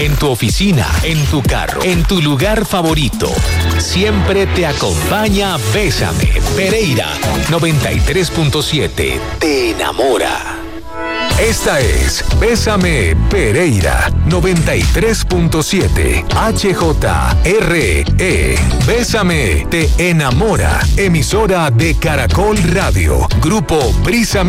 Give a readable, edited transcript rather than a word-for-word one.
En tu oficina, en tu carro, en tu lugar favorito. Siempre te acompaña Bésame. Pereira 93.7. Te enamora. Esta es Bésame Pereira 93.7 HJRE. Bésame te enamora. Emisora de Caracol Radio. Grupo Brisa